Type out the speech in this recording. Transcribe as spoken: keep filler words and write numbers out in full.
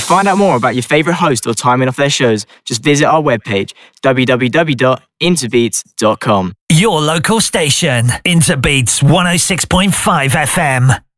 find out more about your favourite host or timing of their shows, just visit our webpage, w w w dot interbeats dot com. Your local station, Interbeats one oh six point five F M.